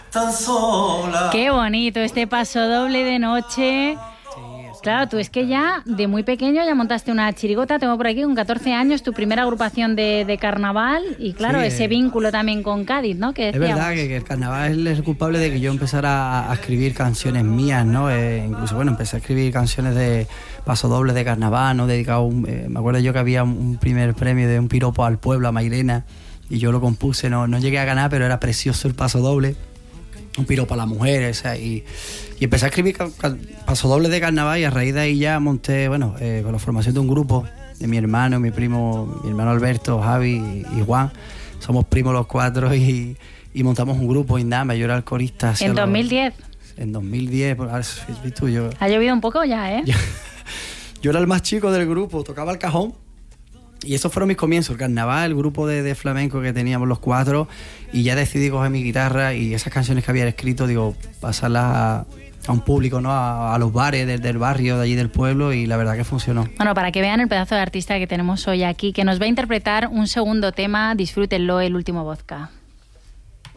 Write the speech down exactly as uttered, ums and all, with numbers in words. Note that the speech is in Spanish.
tan sola. Qué bonito este paso doble de noche. Claro, tú es que ya de muy pequeño ya montaste una chirigota, tengo por aquí con catorce años tu primera agrupación de, de carnaval y claro, Sí, ese eh, vínculo también con Cádiz, ¿no? Que Es decíamos. verdad que, que el carnaval es el culpable de que yo empezara a, a escribir canciones mías, ¿no? Eh, incluso, bueno, empecé a escribir canciones de pasodobles de carnaval, ¿no? Dedicado, un, eh, me acuerdo yo que había un, un primer premio de un piropo al pueblo, a Mairena, y yo lo compuse, no, no llegué a ganar, pero era precioso el pasodoble. Un piropo a las mujeres, o sea, y, y empecé a escribir ca- ca- pasodobles de carnaval y a raíz de ahí ya monté, bueno, eh, con la formación de un grupo de mi hermano, mi primo, mi hermano Alberto, Javi y, y Juan, somos primos los cuatro y, y montamos un grupo, Indama, yo era el corista. En dos mil diez. En dos mil diez, pues, has visto, yo, Ha llovido un poco ya, ¿eh? yo, yo era el más chico del grupo, tocaba el cajón. Y esos fueron mis comienzos, el carnaval, el grupo de, de flamenco que teníamos los cuatro, y ya decidí coger mi guitarra y esas canciones que había escrito, digo, pasarlas a, a un público, ¿no? A, a los bares del, del barrio, de allí del pueblo, y la verdad que funcionó. Bueno, para que vean el pedazo de artista que tenemos hoy aquí, que nos va a interpretar un segundo tema, disfrútenlo, El último vodka.